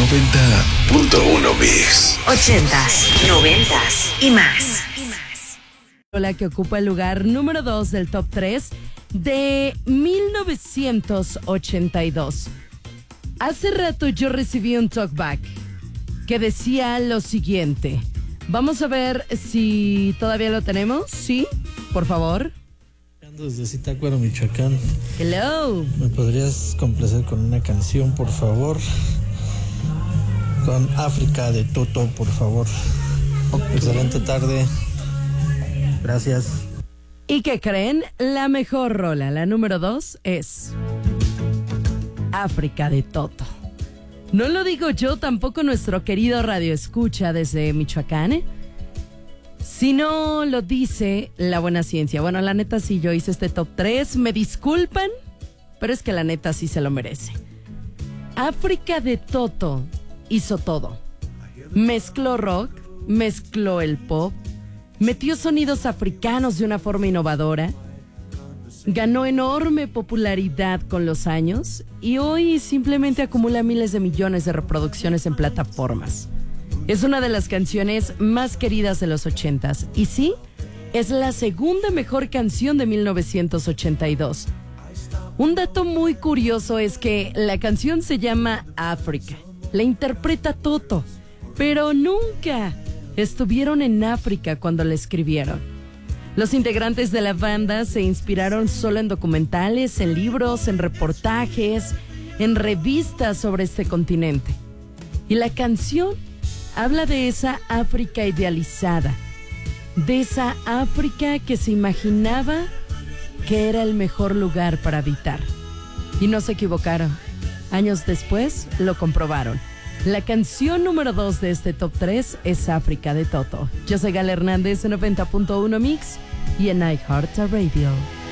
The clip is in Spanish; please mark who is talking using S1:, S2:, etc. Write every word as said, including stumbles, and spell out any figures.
S1: noventa punto uno Mix.
S2: Ochentas, noventas y más.
S3: La que ocupa el lugar número dos del top tres de mil novecientos ochenta y dos. Hace rato yo recibí un talkback que decía lo siguiente. Vamos a ver si todavía lo tenemos. ¿Sí? Por favor.
S4: Desde Zitácuaro, Michoacán.
S3: Hello.
S4: ¿Me podrías complacer con una canción, por favor? Con África de Toto, por favor. Okay. Excelente tarde. Gracias.
S3: ¿Y qué creen? La mejor rola, la número dos, es África de Toto. No lo digo yo, tampoco nuestro querido Radio Escucha desde Michoacán, ¿eh? Si no lo dice la buena ciencia. Bueno, la neta sí, yo hice este top tres. Me disculpan, pero es que la neta sí se lo merece. África de Toto hizo todo. Mezcló rock, mezcló el pop, metió sonidos africanos de una forma innovadora, ganó enorme popularidad con los años y hoy simplemente acumula miles de millones de reproducciones en plataformas. Es una de las canciones más queridas de los ochentas. Y sí, es la segunda mejor canción de mil novecientos ochenta y dos. Un dato muy curioso es que la canción se llama África. La interpreta Toto, pero nunca estuvieron en África cuando la escribieron. Los integrantes de la banda se inspiraron solo en documentales, en libros, en reportajes, en revistas sobre este continente. Y la canción habla de esa África idealizada, de esa África que se imaginaba que era el mejor lugar para habitar. Y no se equivocaron. Años después lo comprobaron. La canción número dos de este top tres es África de Toto. Yo soy Gala Hernández en noventa punto uno Mix y en iHeartRadio.